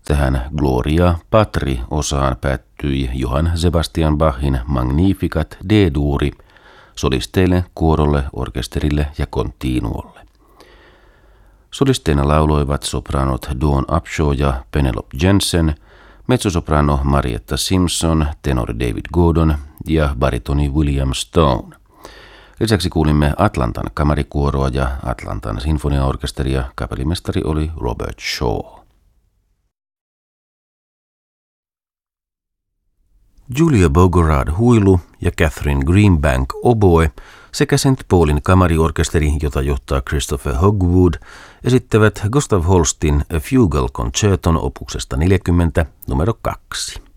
Tähän Gloria Patri-osaan päättyi Johann Sebastian Bachin Magnificat D-duuri solisteille, kuorolle, orkesterille ja continuolle. Solisteina lauloivat sopranot Dawn Upshaw ja Penelope Jensen, mezzosoprano Marietta Simpson, tenori David Gordon ja baritoni William Stone. Lisäksi kuulimme Atlantan kamarikuoroa ja Atlantan sinfoniaorkesteria. Kapellimestari oli Robert Shaw. Julia Bogorad huilu ja Catherine Greenbank oboe sekä St. Paulin kamariorkesteri, jota johtaa Christopher Hogwood, esittävät Gustav Holstin A Fugal Concerton opuksesta 40 numero 2.